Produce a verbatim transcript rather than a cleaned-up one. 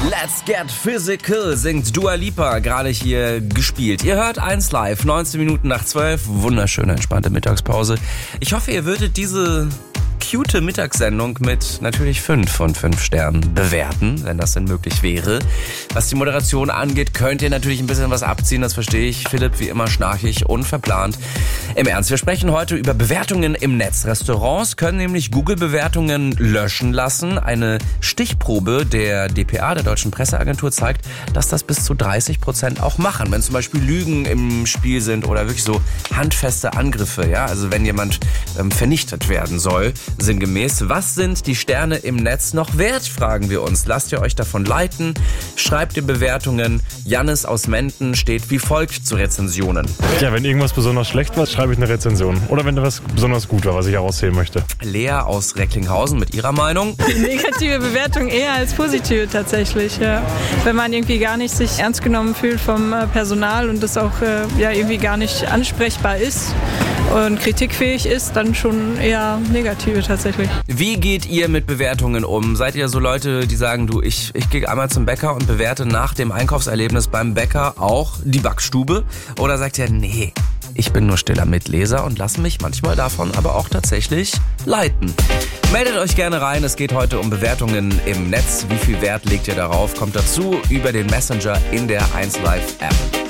Let's Get Physical singt Dua Lipa, gerade hier gespielt. Ihr hört eins live, neunzehn Minuten nach zwölf, wunderschöne, entspannte Mittagspause. Ich hoffe, ihr würdet diese cute Mittagssendung mit natürlich fünf von fünf Sternen bewerten, wenn das denn möglich wäre. Was die Moderation angeht, könnt ihr natürlich ein bisschen was abziehen, das verstehe ich. Philipp, wie immer schnarchig und verplant. Im Ernst, wir sprechen heute über Bewertungen im Netz. Restaurants können nämlich Google-Bewertungen löschen lassen. Eine Stichprobe der D P A, der Deutschen Presseagentur, zeigt, dass das bis zu dreißig Prozent auch machen. Wenn zum Beispiel Lügen im Spiel sind oder wirklich so handfeste Angriffe, ja, also wenn jemand ähm, vernichtet werden soll, sinngemäß. Was sind die Sterne im Netz noch wert, fragen wir uns. Lasst ihr euch davon leiten? Schreibt die Bewertungen. Jannis aus Menden steht wie folgt zu Rezensionen. Ja, wenn irgendwas besonders schlecht war, schreibe ich eine Rezension. Oder wenn was besonders gut war, was ich herausheben möchte. Lea aus Recklinghausen mit ihrer Meinung. Negative Bewertung eher als positive tatsächlich, ja. Wenn man irgendwie gar nicht sich ernst genommen fühlt vom Personal und das auch äh, ja, irgendwie gar nicht ansprechbar ist und kritikfähig ist, dann schon eher negative tatsächlich. Wie geht ihr mit Bewertungen um? Seid ihr so Leute, die sagen, du, ich, ich gehe einmal zum Bäcker und bewerte nach dem Einkaufserlebnis beim Bäcker auch die Backstube? Oder sagt ihr, nee, ich bin nur stiller Mitleser und lasse mich manchmal davon aber auch tatsächlich leiten? Meldet euch gerne rein, es geht heute um Bewertungen im Netz. Wie viel Wert legt ihr darauf? Kommt dazu über den Messenger in der eins Live App.